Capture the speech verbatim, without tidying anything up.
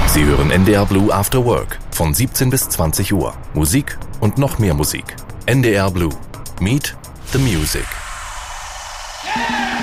Sie hören N D R Blue After Work von siebzehn bis zwanzig Uhr. Musik und noch mehr Musik. N D R Blue. Meet the Music. Yeah!